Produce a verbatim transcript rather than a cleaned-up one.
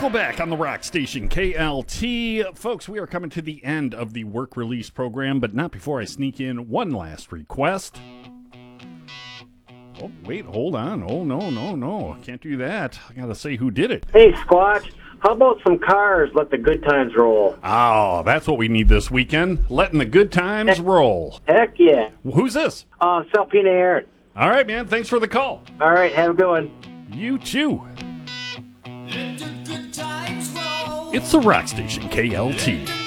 Nickelback on the rock station K L T. Folks, we are coming to the end of the work release program, but not before I sneak in one last request. Oh, wait, hold on. Oh, no, no, no. Can't do that. I got to say who did it. Hey, Squatch, how about some cars? Let the good times roll. Oh, that's what we need this weekend. Letting the good times roll. Heck yeah. Who's this? Uh, Salpina Aaron. All right, man. Thanks for the call. All right, have a good one. You too. It's the rock station K L T.